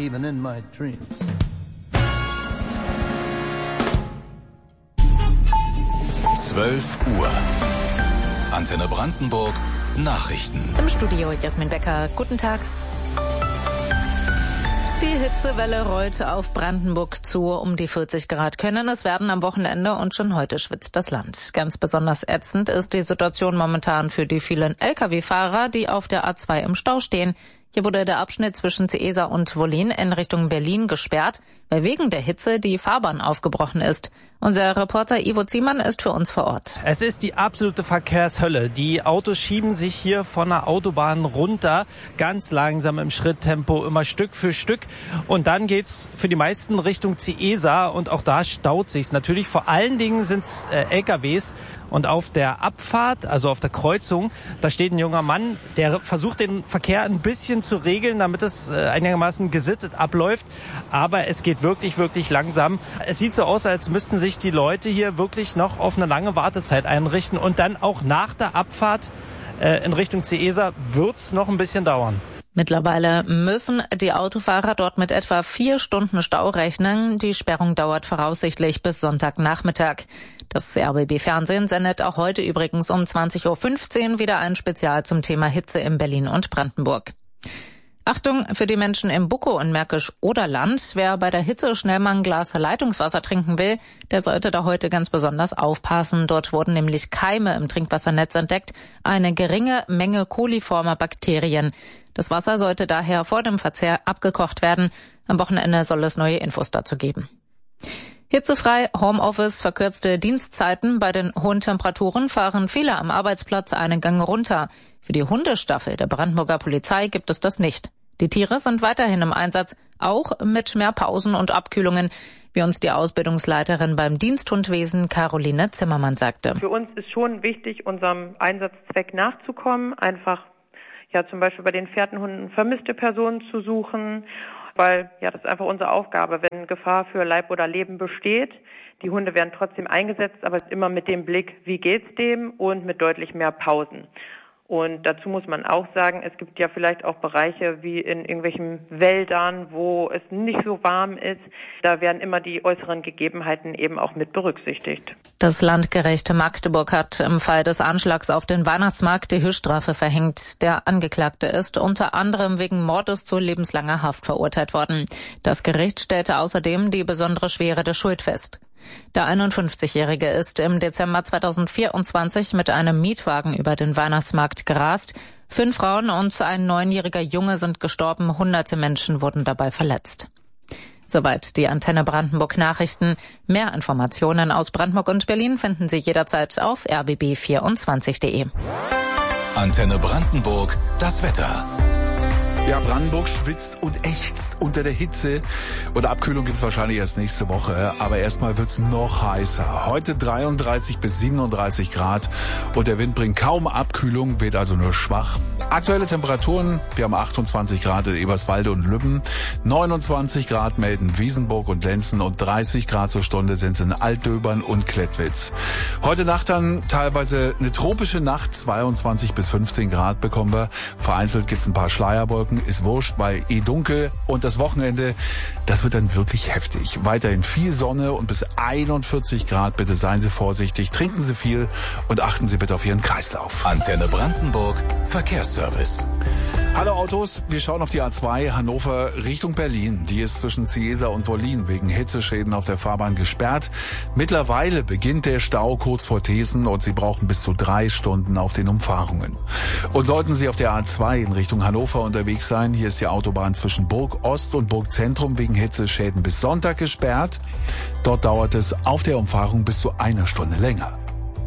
even in my dreams. Uhr. Antenne Brandenburg. Nachrichten. Im Studio Jasmin Becker. Guten Tag. Die Hitzewelle rollt auf Brandenburg zu. Um die 40 Grad können es werden am Wochenende und schon heute schwitzt das Land. Ganz besonders ätzend ist die Situation momentan für die vielen Lkw-Fahrer, die auf der A2 im Stau stehen. Hier wurde der Abschnitt zwischen Ciesa und Wollin in Richtung Berlin gesperrt, weil wegen der Hitze die Fahrbahn aufgebrochen ist. Unser Reporter Ivo Ziemann ist für uns vor Ort. Es ist die absolute Verkehrshölle. Die Autos schieben sich hier von der Autobahn runter, ganz langsam im Schritttempo, immer Stück für Stück. Und dann geht's für die meisten Richtung Ciesa und auch da staut sich's. Natürlich vor allen Dingen sind's LKWs. Und auf der Abfahrt, also auf der Kreuzung, da steht ein junger Mann, der versucht den Verkehr ein bisschen zu regeln, damit es einigermaßen gesittet abläuft. Aber es geht wirklich, wirklich langsam. Es sieht so aus, als müssten sich die Leute hier wirklich noch auf eine lange Wartezeit einrichten. Und dann auch nach der Abfahrt in Richtung Ciesa wird's noch ein bisschen dauern. Mittlerweile müssen die Autofahrer dort mit etwa 4 Stunden Stau rechnen. Die Sperrung dauert voraussichtlich bis Sonntagnachmittag. Das RBB-Fernsehen sendet auch heute übrigens um 20.15 Uhr wieder ein Spezial zum Thema Hitze in Berlin und Brandenburg. Achtung für die Menschen im Buckow und Märkisch-Oderland. Wer bei der Hitze schnell mal ein Glas Leitungswasser trinken will, der sollte da heute ganz besonders aufpassen. Dort wurden nämlich Keime im Trinkwassernetz entdeckt, eine geringe Menge coliformer Bakterien. Das Wasser sollte daher vor dem Verzehr abgekocht werden. Am Wochenende soll es neue Infos dazu geben. Hitzefrei, Homeoffice, verkürzte Dienstzeiten. Bei den hohen Temperaturen fahren viele am Arbeitsplatz einen Gang runter. Für die Hundestaffel der Brandenburger Polizei gibt es das nicht. Die Tiere sind weiterhin im Einsatz, auch mit mehr Pausen und Abkühlungen, wie uns die Ausbildungsleiterin beim Diensthundwesen Caroline Zimmermann sagte. Für uns ist schon wichtig, unserem Einsatzzweck nachzukommen, einfach zum Beispiel bei den Fährtenhunden vermisste Personen zu suchen, weil das ist einfach unsere Aufgabe, wenn Gefahr für Leib oder Leben besteht. Die Hunde werden trotzdem eingesetzt, aber immer mit dem Blick, wie geht's dem und mit deutlich mehr Pausen. Und dazu muss man auch sagen, es gibt ja vielleicht auch Bereiche wie in irgendwelchen Wäldern, wo es nicht so warm ist. Da werden immer die äußeren Gegebenheiten eben auch mit berücksichtigt. Das landgerechte Magdeburg hat im Fall des Anschlags auf den Weihnachtsmarkt die Höchststrafe verhängt. Der Angeklagte ist unter anderem wegen Mordes zu lebenslanger Haft verurteilt worden. Das Gericht stellte außerdem die besondere Schwere der Schuld fest. Der 51-Jährige ist im Dezember 2024 mit einem Mietwagen über den Weihnachtsmarkt gerast. 5 Frauen und ein 9-jähriger Junge sind gestorben. Hunderte Menschen wurden dabei verletzt. Soweit die Antenne Brandenburg Nachrichten. Mehr Informationen aus Brandenburg und Berlin finden Sie jederzeit auf rbb24.de. Antenne Brandenburg, das Wetter. Ja, Brandenburg schwitzt und ächzt unter der Hitze. Und Abkühlung gibt's wahrscheinlich erst nächste Woche. Aber erstmal wird's noch heißer. Heute 33 bis 37 Grad. Und der Wind bringt kaum Abkühlung, weht also nur schwach. Aktuelle Temperaturen, wir haben 28 Grad in Eberswalde und Lübben. 29 Grad melden Wiesenburg und Lenzen. Und 30 Grad zur Stunde sind's in Altdöbern und Klettwitz. Heute Nacht dann teilweise eine tropische Nacht. 22 bis 15 Grad bekommen wir. Vereinzelt gibt's ein paar Schleierwolken. Ist wurscht, bei dunkel. Und das Wochenende, das wird dann wirklich heftig. Weiterhin viel Sonne und bis 41 Grad. Bitte seien Sie vorsichtig, trinken Sie viel und achten Sie bitte auf Ihren Kreislauf. Antenne Brandenburg, Verkehrsservice. Hallo Autos, wir schauen auf die A2 Hannover Richtung Berlin. Die ist zwischen Ciesa und Wollin wegen Hitzeschäden auf der Fahrbahn gesperrt. Mittlerweile beginnt der Stau kurz vor Thesen und Sie brauchen bis zu 3 Stunden auf den Umfahrungen. Und sollten Sie auf der A2 in Richtung Hannover unterwegs sein, hier ist die Autobahn zwischen Burg Ost und Burg Zentrum wegen Hitzeschäden bis Sonntag gesperrt. Dort dauert es auf der Umfahrung bis zu 1 Stunde länger.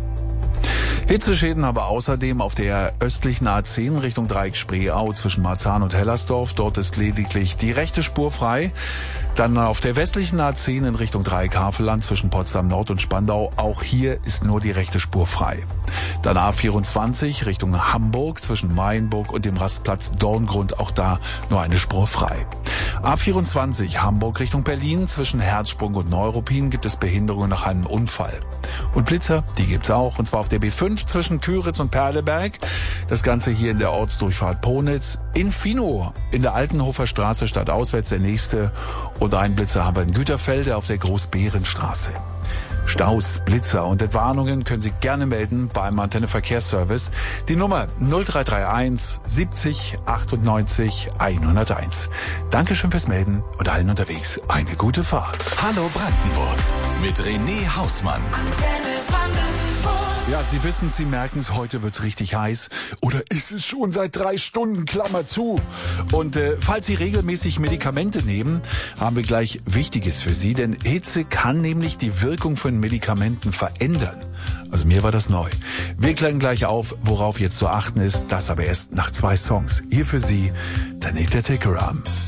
Hitzeschäden haben wir außerdem auf der östlichen A10 Richtung Dreieck Spreeau zwischen Marzahn und Hellersdorf. Dort ist lediglich die rechte Spur frei. Dann auf der westlichen A10 in Richtung Dreieck Havelland zwischen Potsdam Nord und Spandau. Auch hier ist nur die rechte Spur frei. Dann A24 Richtung Hamburg zwischen Mayenburg und dem Rastplatz Dorngrund. Auch da nur eine Spur frei. A24 Hamburg Richtung Berlin. Zwischen Herzsprung und Neuruppin gibt es Behinderungen nach einem Unfall. Und Blitzer, die gibt's auch. Und zwar auf der B5 zwischen Küritz und Perleberg. Das Ganze hier in der Ortsdurchfahrt Ponitz. In Finow, in der Altenhofer Straße stadtauswärts der nächste. Und einen Blitzer haben wir in Güterfelde auf der Großbeerenstraße. Staus, Blitzer und Entwarnungen können Sie gerne melden beim Antenne Verkehrsservice. Die Nummer 0331 70 98 101. Dankeschön fürs Melden und allen unterwegs eine gute Fahrt. Hallo Brandenburg mit René Hausmann. Ja, Sie wissen, Sie merken es, heute wird's richtig heiß. Oder ist es schon seit 3 Stunden, Klammer zu. Und falls Sie regelmäßig Medikamente nehmen, haben wir gleich Wichtiges für Sie. Denn Hitze kann nämlich die Wirkung von Medikamenten verändern. Also mir war das neu. Wir klären gleich auf, worauf jetzt zu achten ist. Das aber erst nach 2 Songs. Hier für Sie, Tanita Tikaram.